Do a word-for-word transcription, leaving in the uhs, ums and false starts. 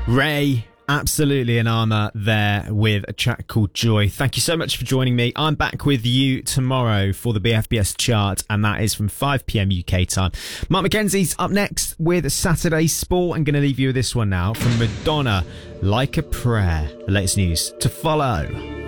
Ray, absolutely an armour there with a track called Joy. Thank you so much for joining me. I'm back with you tomorrow for the B F B S chart, and that is from five p.m. U K time. Mark McKenzie's up next with Saturday Sport. I'm going to leave you with this one now from Madonna, Like a Prayer. The latest news to follow.